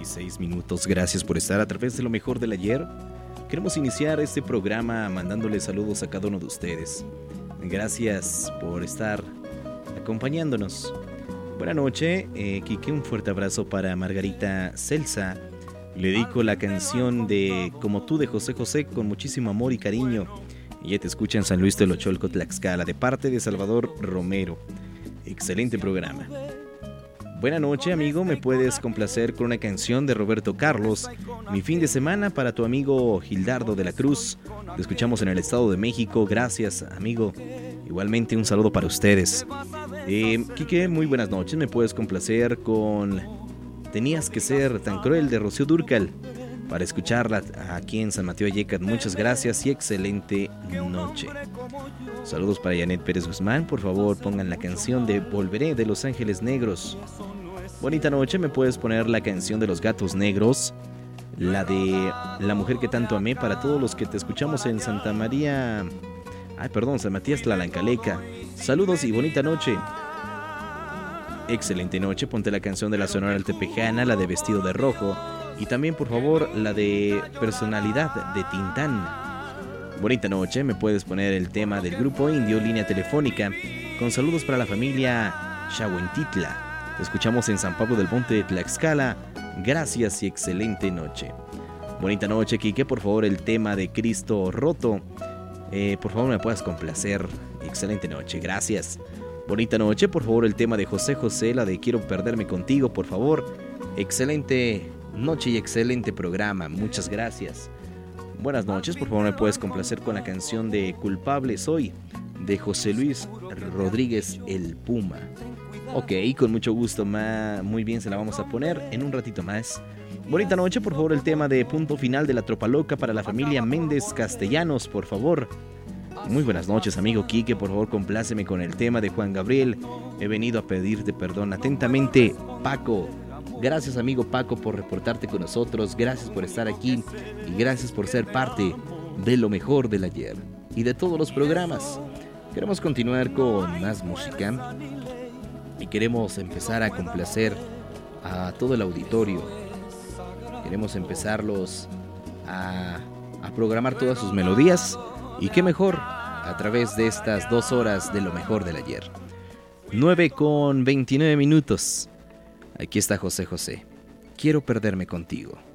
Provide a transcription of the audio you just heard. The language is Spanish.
6 minutos. Gracias por estar a través de lo mejor del ayer. Queremos iniciar este programa mandándole saludos a cada uno de ustedes. Gracias por estar acompañándonos. Buenas noches, Quique, un fuerte abrazo para Margarita Celsa. Le dedico la canción de Como tú de José José con muchísimo amor y cariño. Ella te escucha en San Luis de Locholco, Tlaxcala, de parte de Salvador Romero. Excelente programa. Buenas noches, amigo. ¿Me puedes complacer con una canción de Roberto Carlos? Mi fin de semana para tu amigo Gildardo de la Cruz. Te escuchamos en el Estado de México. Gracias, amigo. Igualmente un saludo para ustedes. Quique, muy buenas noches. ¿Me puedes complacer con Tenías que ser tan cruel de Rocío Dúrcal? Para escucharla aquí en San Mateo Ayecas. Muchas gracias y excelente noche. Saludos para Janet Pérez Guzmán. Por favor, pongan la canción de Volveré de Los Ángeles Negros. Bonita noche. ¿Me puedes poner la canción de Los Gatos Negros? La de La Mujer que Tanto Amé, para todos los que te escuchamos en Santa María. San Matías Tlalancaleca. Saludos y bonita noche. Excelente noche. Ponte la canción de la Sonora Altepejana, la de Vestido de Rojo. Y también, por favor, la de Personalidad de Tintán. Bonita noche. ¿Me puedes poner el tema del Grupo Indio, Línea Telefónica? Con saludos para la familia Xahuentitla. Te escuchamos en San Pablo del Monte de Tlaxcala. Gracias y excelente noche. Bonita noche, Quique. Por favor, el tema de Cristo Roto. Por favor, me puedas complacer. Excelente noche. Gracias. Bonita noche. Por favor, el tema de José José, la de Quiero Perderme Contigo, por favor. Excelente noche y excelente programa. Muchas gracias. Buenas noches. Por favor, me puedes complacer con la canción de Culpable Soy, de José Luis Rodríguez el Puma. Ok, con mucho gusto. Muy bien, se la vamos a poner en un ratito más. Bonita noche. Por favor, el tema de Punto Final de la Tropa Loca para la familia Méndez Castellanos, por favor. Muy buenas noches, amigo Quique. Por favor, compláceme con el tema de Juan Gabriel. He venido a pedirte perdón. Atentamente, Paco. Gracias, amigo Paco, por reportarte con nosotros. Gracias por estar aquí y gracias por ser parte de lo mejor del ayer y de todos los programas. Queremos continuar con más música y queremos empezar a complacer a todo el auditorio. Queremos empezarlos a programar todas sus melodías y qué mejor a través de estas 2 horas de lo mejor del ayer. 9:29. Aquí está José José. Quiero perderme contigo.